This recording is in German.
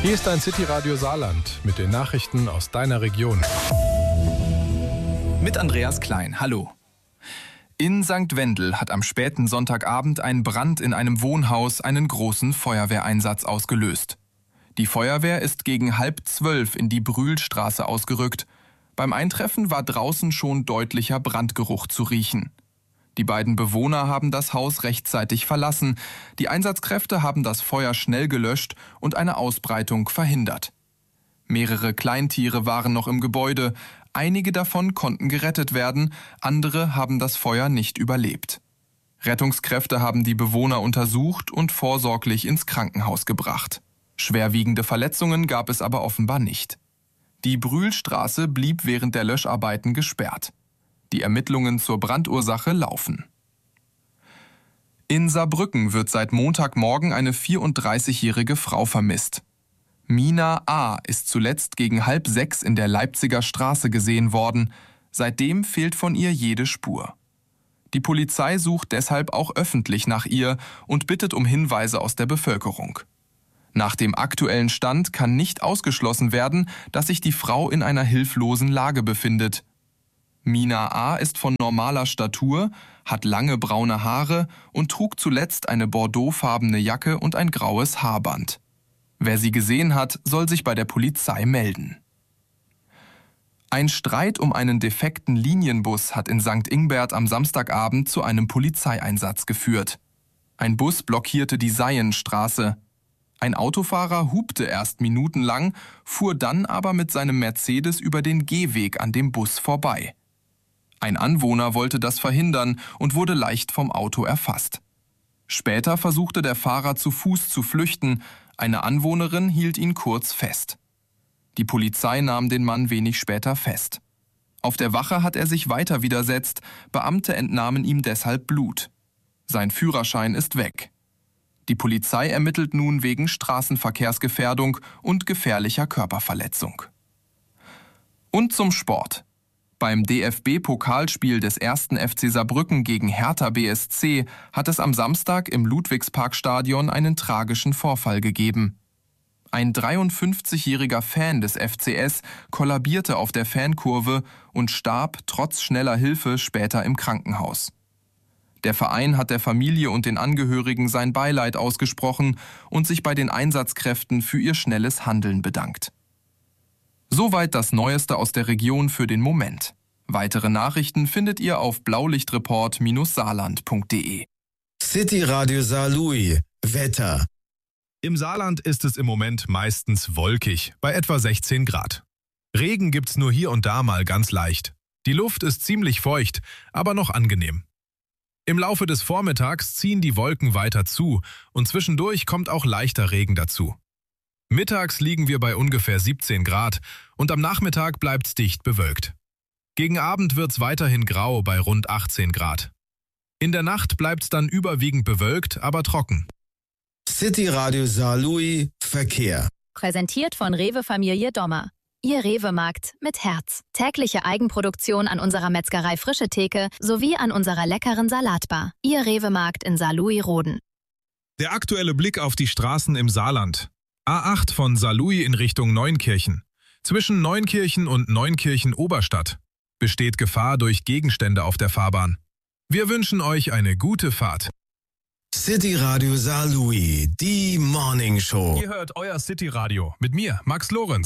Hier ist dein City-Radio Saarland mit den Nachrichten aus deiner Region. Mit Andreas Klein, hallo. In St. Wendel hat am späten Sonntagabend ein Brand in einem Wohnhaus einen großen Feuerwehreinsatz ausgelöst. Die Feuerwehr ist gegen 11:30 in die Brühlstraße ausgerückt. Beim Eintreffen war draußen schon deutlicher Brandgeruch zu riechen. Die beiden Bewohner haben das Haus rechtzeitig verlassen. Die Einsatzkräfte haben das Feuer schnell gelöscht und eine Ausbreitung verhindert. Mehrere Kleintiere waren noch im Gebäude. Einige davon konnten gerettet werden, andere haben das Feuer nicht überlebt. Rettungskräfte haben die Bewohner untersucht und vorsorglich ins Krankenhaus gebracht. Schwerwiegende Verletzungen gab es aber offenbar nicht. Die Brühlstraße blieb während der Löscharbeiten gesperrt. Die Ermittlungen zur Brandursache laufen. In Saarbrücken wird seit Montagmorgen eine 34-jährige Frau vermisst. Mina A. ist zuletzt gegen 5:30 in der Leipziger Straße gesehen worden. Seitdem fehlt von ihr jede Spur. Die Polizei sucht deshalb auch öffentlich nach ihr und bittet um Hinweise aus der Bevölkerung. Nach dem aktuellen Stand kann nicht ausgeschlossen werden, dass sich die Frau in einer hilflosen Lage befindet. Mina A. ist von normaler Statur, hat lange braune Haare und trug zuletzt eine bordeauxfarbene Jacke und ein graues Haarband. Wer sie gesehen hat, soll sich bei der Polizei melden. Ein Streit um einen defekten Linienbus hat in St. Ingbert am Samstagabend zu einem Polizeieinsatz geführt. Ein Bus blockierte die Seienstraße. Ein Autofahrer hupte erst minutenlang, fuhr dann aber mit seinem Mercedes über den Gehweg an dem Bus vorbei. Ein Anwohner wollte das verhindern und wurde leicht vom Auto erfasst. Später versuchte der Fahrer zu Fuß zu flüchten. Eine Anwohnerin hielt ihn kurz fest. Die Polizei nahm den Mann wenig später fest. Auf der Wache hat er sich weiter widersetzt. Beamte entnahmen ihm deshalb Blut. Sein Führerschein ist weg. Die Polizei ermittelt nun wegen Straßenverkehrsgefährdung und gefährlicher Körperverletzung. Und zum Sport. Beim DFB-Pokalspiel des 1. FC Saarbrücken gegen Hertha BSC hat es am Samstag im Ludwigsparkstadion einen tragischen Vorfall gegeben. Ein 53-jähriger Fan des FCS kollabierte auf der Fankurve und starb trotz schneller Hilfe später im Krankenhaus. Der Verein hat der Familie und den Angehörigen sein Beileid ausgesprochen und sich bei den Einsatzkräften für ihr schnelles Handeln bedankt. Soweit das Neueste aus der Region für den Moment. Weitere Nachrichten findet ihr auf blaulichtreport-saarland.de. City Radio Saarlouis. Wetter. Im Saarland ist es im Moment meistens wolkig, bei etwa 16 Grad. Regen gibt's nur hier und da mal ganz leicht. Die Luft ist ziemlich feucht, aber noch angenehm. Im Laufe des Vormittags ziehen die Wolken weiter zu und zwischendurch kommt auch leichter Regen dazu. Mittags liegen wir bei ungefähr 17 Grad und am Nachmittag bleibt's dicht bewölkt. Gegen Abend wird's weiterhin grau bei rund 18 Grad. In der Nacht bleibt's dann überwiegend bewölkt, aber trocken. City Radio Saarlouis Verkehr. Präsentiert von Rewe Familie Dommer. Ihr Rewe-Markt mit Herz. Tägliche Eigenproduktion an unserer Metzgerei Frische Theke sowie an unserer leckeren Salatbar. Ihr Rewe-Markt in Saarlouis-Roden. Der aktuelle Blick auf die Straßen im Saarland. A8 von Saarlouis in Richtung Neunkirchen. Zwischen Neunkirchen und Neunkirchen-Oberstadt besteht Gefahr durch Gegenstände auf der Fahrbahn. Wir wünschen euch eine gute Fahrt. City Radio Saarlouis, die Morning Show. Ihr hört euer City Radio mit mir, Max Lorenz.